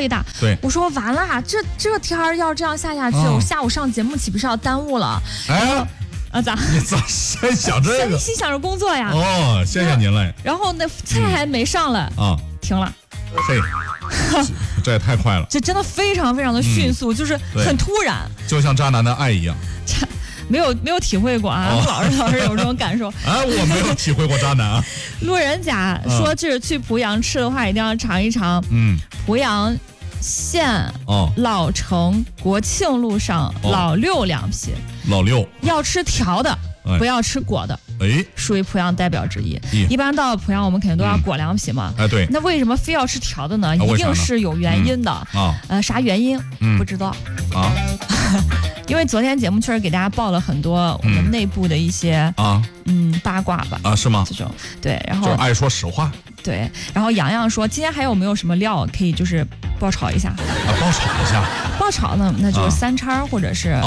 力大。 对， 我说完了，这天儿要这样下去，我下午上节目岂不是要耽误了？ 哎。 咋？ 你咋先想这个？ 一心想着工作呀。 哦，谢谢您了。 然后那菜还没上来啊，停了。 嘿，这也太快了。 这真的非常非常的迅速，就是很突然， 就像渣男的爱一样。 没有体会过啊，老是有这种感受。 我没有体会过渣男啊。 路人甲说，这是去濮阳吃的话，一定要尝一尝。濮阳县老城国庆路上老六凉皮。 老六要吃条的，不要吃果的。属于濮阳代表之一。一般到濮阳，我们肯定都要果凉皮嘛。 对。 那为什么非要吃条的呢？一定是有原因的啊。啥原因？不知道啊。因为昨天节目确实给大家报了很多我们内部的一些八卦吧。 是吗？ 这种对，然后就是爱说实话。 对，然后洋洋说，今天还有没有什么料可以就是爆炒一下？ 爆炒一下。 爆炒呢，那就是3叉或者是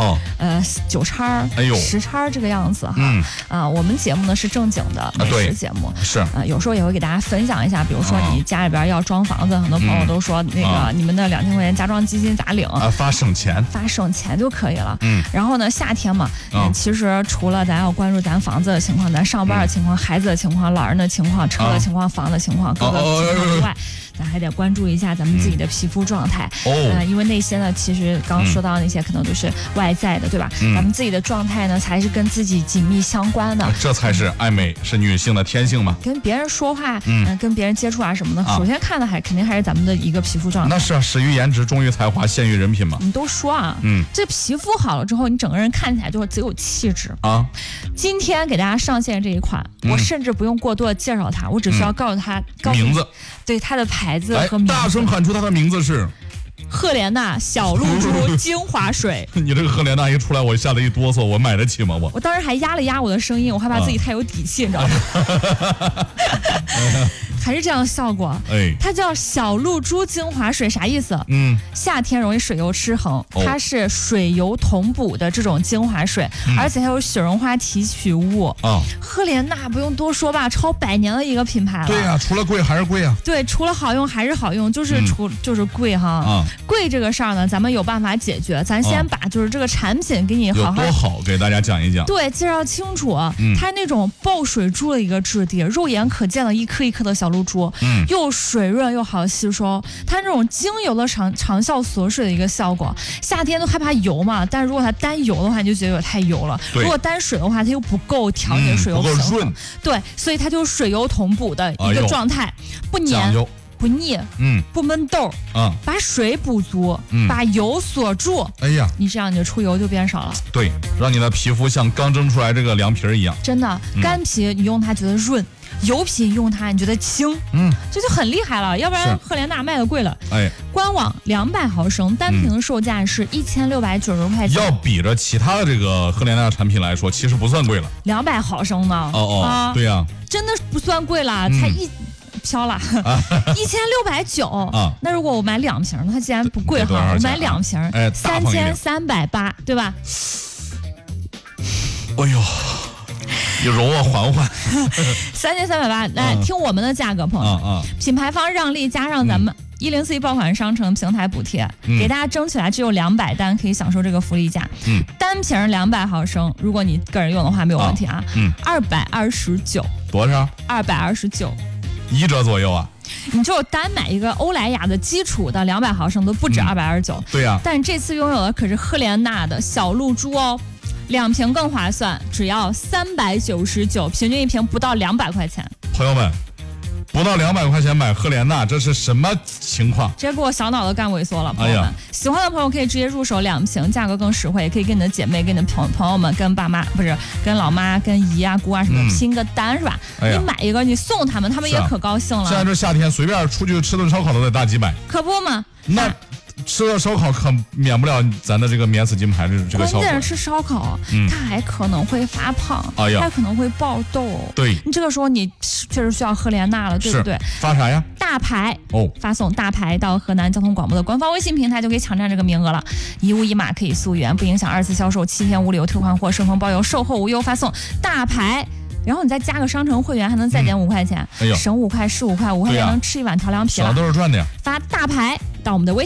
9叉、10叉这个样子哈。我们节目呢是正经的美食节目， 是有时候也会给大家分享一下，比如说你家里边要装房子，很多朋友都说那个你们的2000块钱家装基金咋领？ 发省钱就可以了。然后呢，夏天嘛，其实除了咱要关注咱房子的情况、咱上班的情况、孩子的情况、老人的情况、车的情况、房的情况、各个情况之外，咱还得关注一下咱们自己的皮肤状态。因为那些呢，其实刚说到那些可能都是外在的，对吧？咱们自己的状态呢，才是跟自己紧密相关的。 这才是爱美，是女性的天性嘛。 跟别人说话，跟别人接触啊什么的，首先看的肯定还是咱们的一个皮肤状态。 那是始于颜值，忠于才华，陷于人品嘛。 你都说啊，这皮肤好了之后，你整个人看起来就会贼有气质啊。今天给大家上线这一款，我甚至不用过多的介绍它，我只需要告诉他名字， 对它的牌子和名字。 大声喊出它的名字是赫莲娜小露珠精华水。 你这个赫莲娜一出来，我吓得一哆嗦，我买得起吗？我当时还压了压我的声音，我害怕自己太有底气，你知道吗？还是这样的效果。它叫小露珠精华水，啥意思？夏天容易水油失衡，它是水油同补的这种精华水，而且还有雪绒花提取物。赫莲娜不用多说吧，超100年的一个品牌了。 对呀，除了贵还是贵啊。 对，除了好用还是好用，就是贵哈。贵这个事儿呢，咱们有办法解决。咱先把就是这个产品给你好好有多好给大家讲一讲。 对，介绍清楚。它那种爆水珠的一个质地，肉眼可见的一颗一颗的小露珠，又水润又好吸收。它这种精油的长效锁水的一个效果。夏天都害怕油嘛，但是如果它单油的话，你就觉得有点太油了。如果单水的话，它又不够调节水油平衡。对，所以它就是水油同补的一个状态，不粘。不腻，不闷痘，把水补足，把油锁住。你这样你的出油就变少了。 对，让你的皮肤像刚蒸出来这个凉皮一样。 真的，干皮你用它觉得润，油皮你用它你觉得轻，这就很厉害了。要不然赫莲娜卖的贵了。官网200毫升单瓶的售价是1690块钱， 要比着其他的这个赫莲娜产品来说，其实不算贵了。 200毫升呢？ 对呀， 真的不算贵了，才飘了1690。那如果我买2瓶，它既然不贵哈，我买2瓶，3380，对吧？ 哎呦，你容我缓缓。 3380，来听我们的价格，朋友。品牌方让利加上咱们104爆款商城平台补贴，给大家争起来只有200单可以享受这个福利价。单瓶200毫升，如果你个人用的话没有问题啊。229。多少？229。 1折左右啊！ 你就单买一个欧莱雅的基础的200毫升都不止229。 对呀。 但这次拥有的可是赫莲娜的小露珠哦，2瓶更划算，只要399，平均1瓶不到200块钱。 朋友们，不到200块钱买赫莲娜，这是什么情况？ 直接给我小脑子干萎缩了，朋友们。喜欢的朋友可以直接入手2瓶，价格更实惠，也可以跟你的姐妹、跟你的朋友们、跟爸妈，不是跟老妈、跟姨啊、姑啊什么拼个单是吧？你买一个，你送他们，他们也可高兴了。 现在这夏天，随便出去吃顿烧烤都得大几百， 可不嘛？ 那吃了烧烤可免不了咱的这个免死金牌这个效果。 关键是吃烧烤，它还可能会发胖，还可能会爆痘。 对， 你这个时候你确实需要赫莲娜了，对不对？ 发啥呀？ 大牌发送大牌到河南交通广播的官方微信平台就可以抢占这个名额了。一物一码可以溯源，不影响2次销售，7天无理由退换货，顺丰包邮，售后无忧。发送大牌。然后你再加个商城会员，还能再减5块钱，省5块15块，5块钱能吃一碗调凉皮了， 都是赚的呀。 发大牌到我们的微信